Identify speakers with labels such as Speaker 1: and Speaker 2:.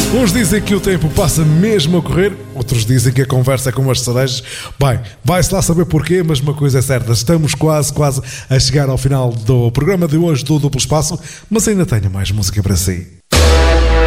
Speaker 1: Uns dizem que o tempo passa mesmo a correr, outros dizem que a conversa é como as cerejas. Bem, vai-se lá saber porquê, mas uma coisa é certa, estamos quase a chegar ao final do programa de hoje do Duplo Espaço, mas ainda tenho mais música para si.